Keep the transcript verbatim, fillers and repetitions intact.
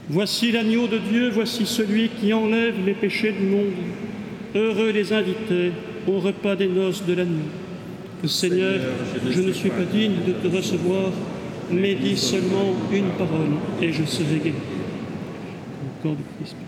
Voici l'agneau de Dieu, voici celui qui enlève les péchés du monde. Heureux les invités au repas des noces de l'agneau. Seigneur, je ne suis pas digne de te recevoir, mais dis seulement une parole et je serai guéri. Au corps du Christ.